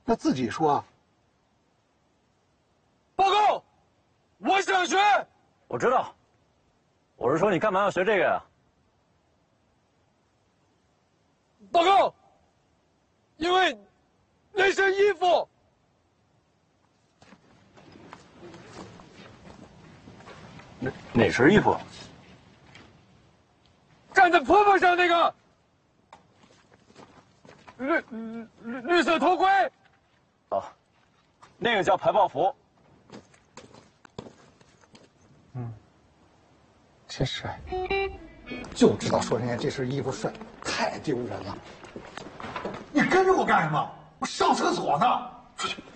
那自己说。 报告，我想学。 我知道，我是说你干嘛要学这个呀？ 报告，因为那身衣服。 哪身衣服？ 站在婆婆上那个绿色头盔。 哦，那个叫排爆服。 真是，就知道说人家这身衣服帅，太丢人了。你跟着我干什么？我上厕所呢。出去。